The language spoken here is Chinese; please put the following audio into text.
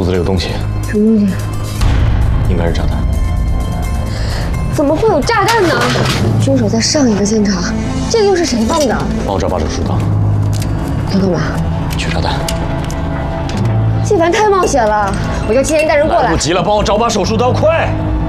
子里有东西。 什么东西？ 应该是炸弹。 怎么会有炸弹呢？凶手在上一个现场，这个又是谁放的？ 帮我找把手术刀。 要干嘛？ 取炸弹。 这玩太冒险了，我叫青年带人过来。 来不及了，帮我找把手术刀，快！